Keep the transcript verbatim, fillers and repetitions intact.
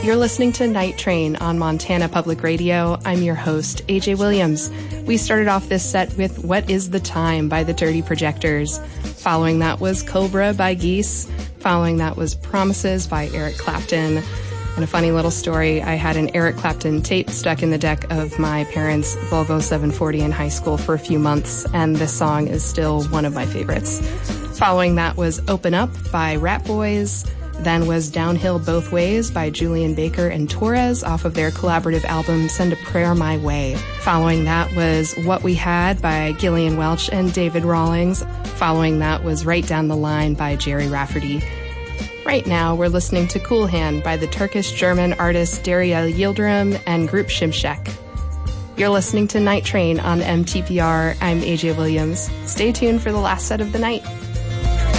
You're listening to Night Train on Montana Public Radio. I'm your host, A J Williams. We started off this set with What Is the Time by the Dirty Projectors. Following that was Cobra by Geese. Following that was Promises by Eric Clapton. And a funny little story, I had an Eric Clapton tape stuck in the deck of my parents' Volvo seven forty in high school for a few months, and this song is still one of my favorites. Following that was Open Up by Rat Boys. Then was Downhill Both Ways by Julian Baker and Torres off of their collaborative album Send a Prayer My Way. Following that was What We Had by Gillian Welch and David Rawlings. Following that was Right Down the Line by Jerry Rafferty. Right now we're listening to Cool Hand by the Turkish-German artist Derya Yildirim and group Şimşek. You're listening to Night Train on M T P R. I'm A J Williams. Stay tuned for the last set of the night.